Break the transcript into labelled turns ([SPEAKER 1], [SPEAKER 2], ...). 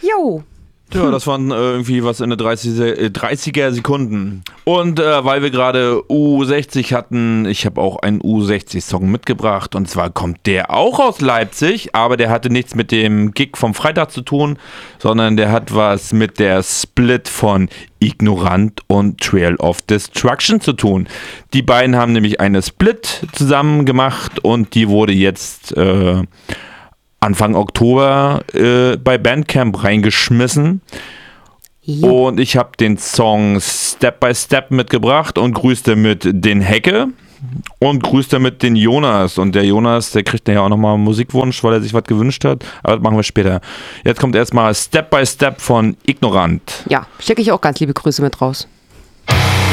[SPEAKER 1] Jo.
[SPEAKER 2] Ja, das waren irgendwie was in der 30er Sekunden. Und weil wir gerade U60 hatten, ich habe auch einen U60-Song mitgebracht. Und zwar kommt der auch aus Leipzig, aber der hatte nichts mit dem Gig vom Freitag zu tun, sondern der hat was mit der Split von Ignorant und Trail of Destruction zu tun. Die beiden haben nämlich eine Split zusammen gemacht und die wurde jetzt Anfang Oktober bei Bandcamp reingeschmissen.
[SPEAKER 1] Ja.
[SPEAKER 2] Und ich habe den Song Step by Step mitgebracht und grüßt damit den Hecke und grüßt damit den Jonas. Und der Jonas, der kriegt ja auch nochmal einen Musikwunsch, weil er sich was gewünscht hat. Aber das machen wir später. Jetzt kommt erstmal Step by Step von Ignorant.
[SPEAKER 1] Ja, schicke ich auch ganz liebe Grüße mit raus.